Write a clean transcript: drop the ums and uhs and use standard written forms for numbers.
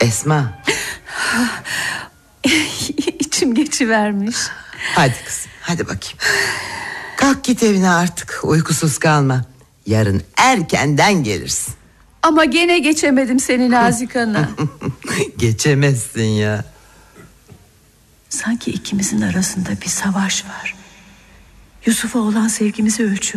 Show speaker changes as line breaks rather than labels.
Esma.
İçim geçivermiş.
Hadi kızım, hadi bakayım. Kalk git evine artık, uykusuz kalma. Yarın erkenden gelirsin.
Ama gene geçemedim seni Nazik Ana.
Geçemezsin ya.
Sanki ikimizin arasında bir savaş var. Yusuf'a olan sevgimizi ölçüyor.